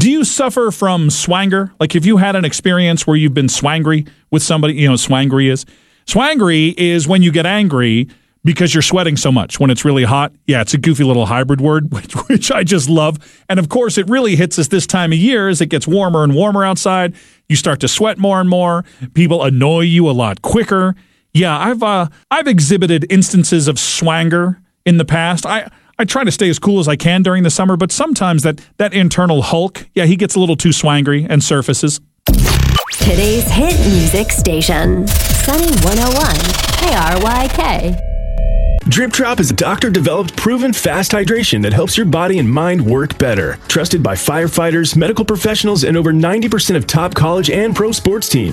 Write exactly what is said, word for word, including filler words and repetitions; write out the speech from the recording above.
Do you suffer from swanger? Like, have you had an experience where you've been swangry with somebody? You know, swangry is swangry is when you get angry because you're sweating so much when it's really hot. Yeah, it's a goofy little hybrid word, which, which I just love. And of course, it really hits us this time of year as it gets warmer and warmer outside. You start to sweat more and more. People annoy you a lot quicker. Yeah, I've uh, I've exhibited instances of swanger in the past. I, I try to stay as cool as I can during the summer, but sometimes that, that internal Hulk, yeah, he gets a little too swangry and surfaces. Today's hit music station, Sunny one oh one, K R Y K. Drip Drop is a doctor-developed, proven fast hydration that helps your body and mind work better. Trusted by firefighters, medical professionals, and over ninety percent of top college and pro sports teams.